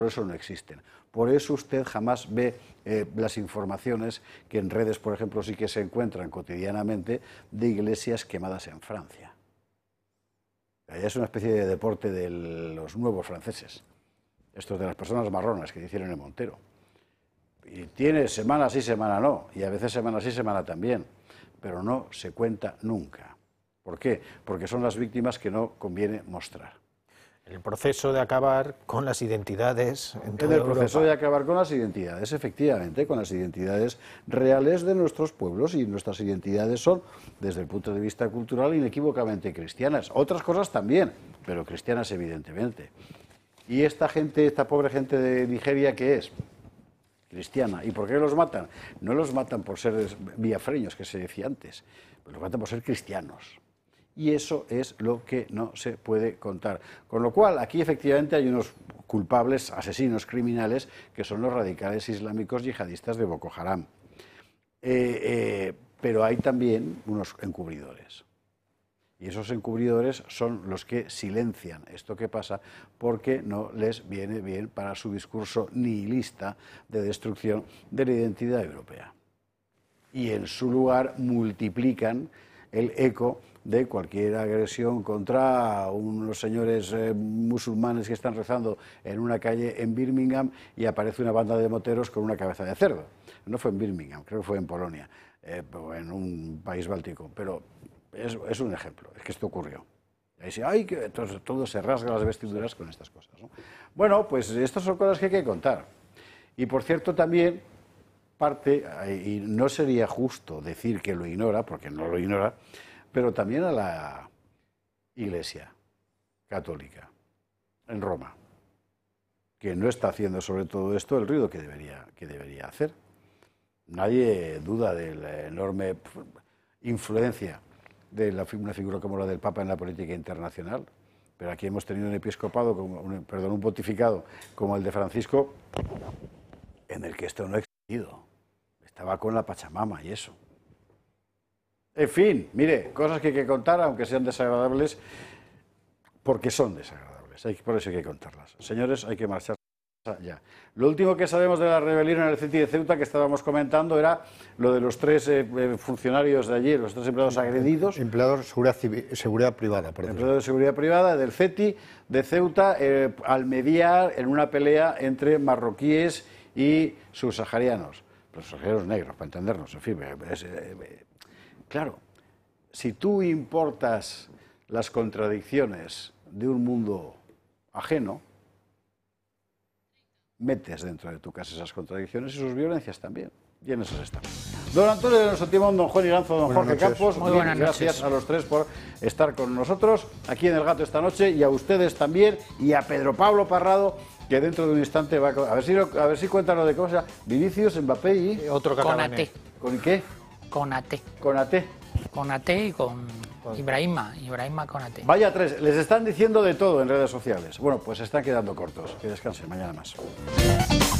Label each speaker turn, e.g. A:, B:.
A: Por eso no existen. Por eso usted jamás ve las informaciones que en redes, por ejemplo, sí que se encuentran cotidianamente de iglesias quemadas en Francia. Allá es una especie de deporte de los nuevos franceses, estos de las personas marronas que hicieron en Montero. Y tiene semana sí, semana no, y a veces semana sí, semana también, pero no se cuenta nunca. ¿Por qué? Porque son las víctimas que no conviene mostrar.
B: El proceso de acabar con las identidades en toda
A: el proceso
B: Europa.
A: de acabar con las identidades, efectivamente, con las identidades reales de nuestros pueblos, y nuestras identidades son, desde el punto de vista cultural, inequívocamente cristianas. Otras cosas también, pero cristianas evidentemente. Y esta gente, esta pobre gente de Nigeria, ¿qué es? Cristiana. ¿Y por qué los matan? No los matan por ser biafreños, que se decía antes, los matan por ser cristianos. Y eso es lo que no se puede contar. Con lo cual, aquí efectivamente hay unos culpables, asesinos, criminales, que son los radicales islámicos yihadistas de Boko Haram. Pero hay también unos encubridores. Y esos encubridores son los que silencian esto que pasa porque no les viene bien para su discurso nihilista de destrucción de la identidad europea. Y en su lugar multiplican el eco de cualquier agresión contra unos señores musulmanes que están rezando en una calle en Birmingham y aparece una banda de moteros con una cabeza de cerdo. No fue en Birmingham, creo que fue en Polonia, en un país báltico, pero es un ejemplo, es que esto ocurrió. Ahí sí, ay, que todo se rasga las vestiduras con estas cosas, ¿no? Bueno, pues estas son cosas que hay que contar. Y por cierto también, parte, y no sería justo decir que lo ignora, porque no lo ignora, pero también a la Iglesia Católica en Roma, que no está haciendo sobre todo esto el ruido que debería hacer. Nadie duda de la enorme influencia de una figura como la del Papa en la política internacional, pero aquí hemos tenido un episcopado, un pontificado como el de Francisco, en el que esto no ha existido. Estaba con la Pachamama y eso. En fin, mire, cosas que hay que contar, aunque sean desagradables, porque son desagradables. Por eso hay que contarlas. Señores, hay que marchar ya. Lo último que sabemos de la rebelión en el CETI de Ceuta, que estábamos comentando, era lo de los 3 funcionarios de allí, los 3 empleados agredidos.
C: Empleados de seguridad privada, por
A: Empleados de seguridad privada del CETI de Ceuta, al mediar en una pelea entre marroquíes y subsaharianos. Los subsaharianos negros, para entendernos, en fin. Claro, si tú importas las contradicciones de un mundo ajeno, metes dentro de tu casa esas contradicciones y sus violencias también. Y en esas estamos. Don Antonio de nuestro timón, don Juan Iranzo, don Jorge Campos,
B: muy buenas noches.
A: Gracias a los 3 por estar con nosotros aquí en El Gato esta noche, y a ustedes también, y a Pedro Pablo Parrado, que dentro de un instante va a ver si cuentan lo de cómo se llama, Vinicius, Mbappé y...
B: Otro catalán.
A: ¿Con qué?
D: Con AT.
A: Con AT.
D: Con AT y con Ibrahima con AT.
A: Vaya 3, les están diciendo de todo en redes sociales. Bueno, pues se están quedando cortos. Que descansen, mañana más.